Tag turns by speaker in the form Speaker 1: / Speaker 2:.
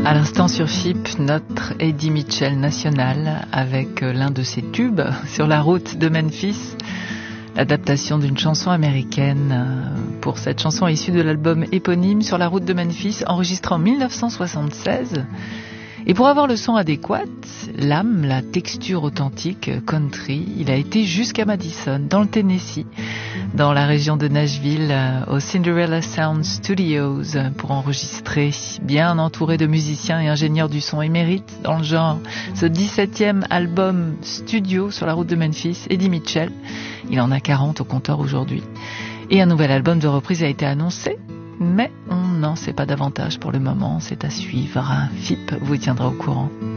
Speaker 1: À l'instant sur FIP, notre Eddie Mitchell national avec l'un de ses tubes sur la route de Memphis, l'adaptation d'une chanson américaine pour cette chanson issue de l'album éponyme Sur la route de Memphis, enregistré en 1976. Et pour avoir le son adéquat, l'âme, la texture authentique country, il a été jusqu'à Madison, dans le Tennessee, dans la région de Nashville, au Cinderella Sound Studios, pour enregistrer, bien entouré de musiciens et ingénieurs du son émérites dans le genre, ce 17e album studio sur la route de Memphis, Eddie Mitchell. Il en a 40 au compteur aujourd'hui. Et un nouvel album de reprise a été annoncé, mais on n'en sait pas davantage pour le moment, c'est à suivre. FIP vous tiendra au courant.